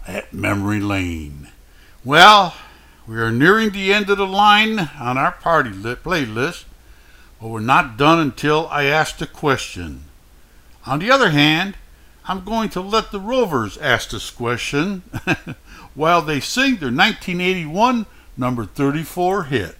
at memory lane. Well, we are nearing the end of the line on our party playlist, but we're not done until I ask the question. On the other hand, I'm going to let the Rovers ask this question while they sing their 1981 number 34 hit.